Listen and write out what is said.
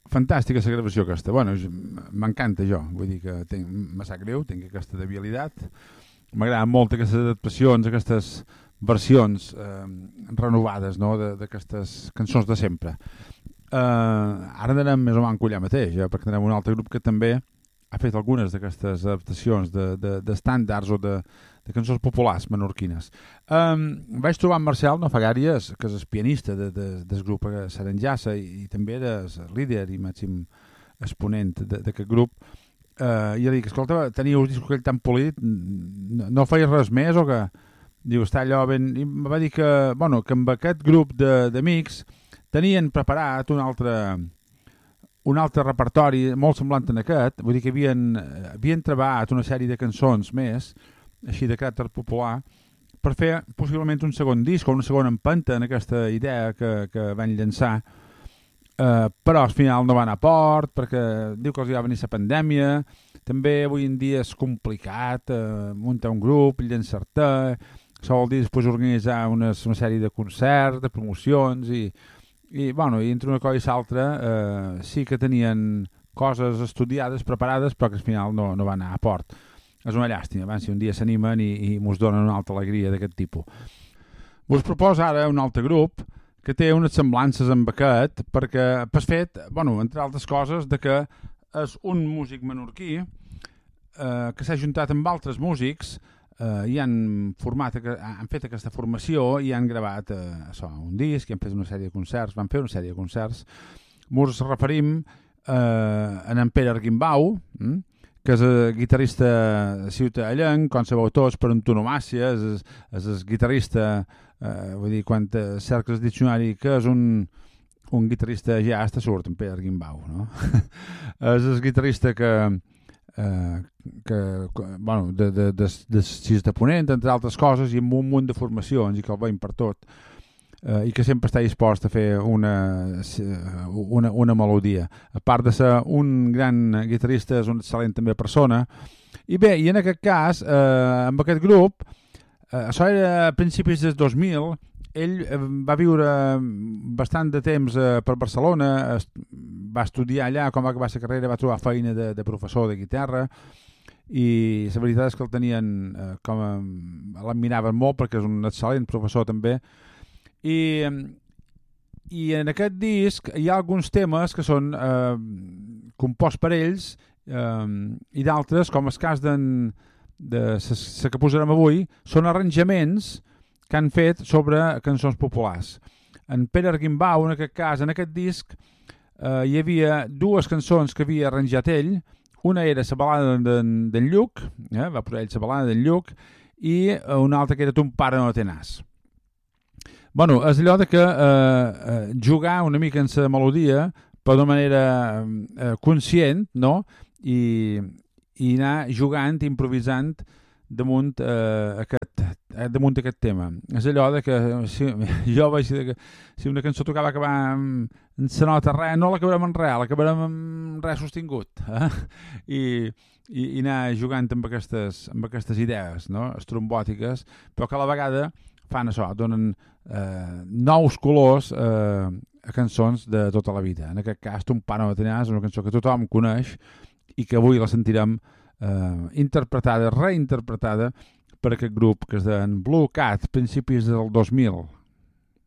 fantàstica la gravació aquesta. Bueno, m'encanta jo, vull dir que me sap greu, tinc aquesta debilitat. M'agraden molt aquestes adaptacions, aquestes versions renovades, no? d'aquestes cançons de sempre. Ara anem més o menys allà mateix, perquè tenim un altre grup que també ha fet algunes d'aquestes adaptacions d'estàndards o de cançons populars menorquines. Vaig trobar en Marcel no fa gaires, que és el pianista del grup Saranjassa i també és líder i màxim exponent d'aquest grup. I jo dic, escolta, teniu el disc aquell tan polit, no feia res més o què? Diu, està allò ben... I em va dir que amb aquest grup d'amics tenien preparat un altre repertori molt semblant a aquest, vull dir que havien treballat una sèrie de cançons més, així de caràcter popular, per fer possiblement un segon disc o una segona empenta en aquesta idea que van llançar, però al final no va anar a port, perquè diu que els va venir la pandèmia, també avui en dia és complicat muntar un grup, llançar-te, això vol dir després organitzar una sèrie de concerts, de promocions i entre una cosa i l'altra sí que tenien coses estudiades, preparades, però que al final no va anar a port. És una llàstima, si un dia s'animen i mos donen una altra alegria d'aquest tipus. Vos proposo ara un altre grup que té unes semblances amb aquest, perquè per fet, entre altres coses, de que és un músic menorquí que s'ha juntat amb altres músics i han fet aquesta formació i han gravat un disc i han fet una sèrie de concerts, van fer una sèrie de concerts. Ens referim a en Pere Argimbau, que és el guitarrista ciutadellenc, com sabeu tots, per antonomàcia, és el guitarrista, vull dir, quan cerques el diccionari que és un guitarrista jazz, te surt en Pere Argimbau, no? És el guitarrista de Sis de Ponent, entre altres coses, i amb un munt de formacions, i que el veiem per tot, i que sempre està dispost a fer una melodia. A part de ser un gran guitarrista, és una excel·lent també persona. I bé, i en aquest cas, amb aquest grup, això era a principis del 2000, ell va viure bastant de temps per Barcelona, va estudiar allà, com va acabar la carrera, va trobar feina de professor de guitarra, i la veritat és que el tenien, l'admiraven molt perquè és un excel·lent professor també. I en aquest disc hi ha alguns temes que són composts per ells i d'altres, com el cas de la que posarem avui, són arranjaments que han fet sobre cançons populars. En Pere Argimbau, en aquest cas, en aquest disc, hi havia dues cançons que havia arranjat ell. Una era la balada d'en Lluc, va posar ell la balada d'en Lluc, i una altra que era Ton pare no té nas. És allò de que jugar una mica en la melodia per d'una manera conscient, no? I anar jugant, improvisant damunt aquest tema. És allò de que jo vaig dir que si una cançó tocava acabar en la nota re, no l'acabarem en re, l'acabarem en re sostingut. I anar jugant amb aquestes idees, no? Estrombòtiques, però que a la vegada fan això, donen nous colors a cançons de tota la vida. En aquest cas, Ton pare no té nas és una cançó que tothom coneix i que avui la sentirem interpretada, reinterpretada per aquest grup que és d'en Blue Cat, principis del 2000.